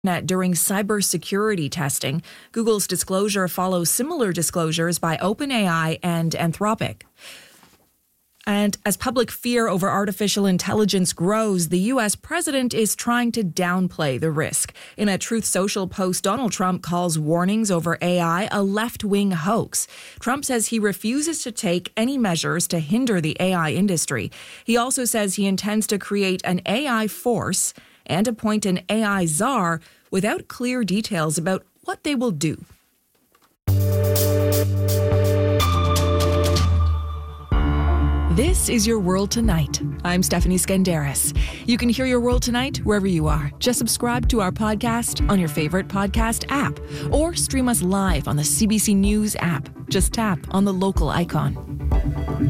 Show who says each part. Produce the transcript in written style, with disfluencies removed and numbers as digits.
Speaker 1: during cybersecurity testing. Google's disclosure follows similar disclosures by OpenAI and Anthropic. And as public fear over artificial intelligence grows, the U.S. president is trying to downplay the risk. In a Truth Social post, Donald Trump calls warnings over AI a left-wing hoax. Trump says he refuses to take any measures to hinder the AI industry. He also says he intends to create an AI force and appoint an AI czar without clear details about what they will do. This is Your World Tonight. I'm Stephanie Skandaris. You can hear Your World Tonight wherever you are. Just subscribe to our podcast on your favorite podcast app or stream us live on the CBC News app. Just tap on the local icon.